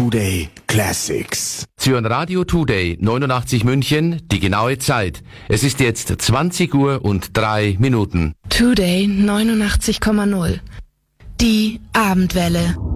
Today Classics. Zürn Radio Today 89 München, die genaue Zeit. Es ist jetzt 20 Uhr und 3 Minuten. Today 89,0. Die Abendwelle.